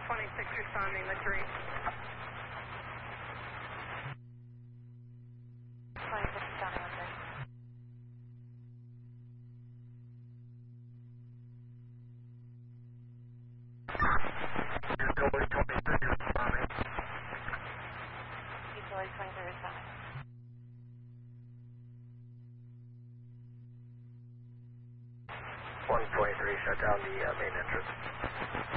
26 responding to 3. 26 responding to 3. Utility 23 responding. Utility 23 responding. One 23, shut down the main entrance.